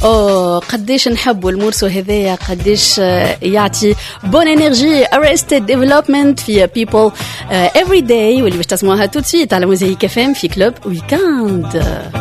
قديش نحبوا المورسو هذايا، قديش يعطي بون انرجي. Arrested Development في People Every Day، واللي باش تسمعوها tout de suite على موزايك FM في كلوب ويكاند.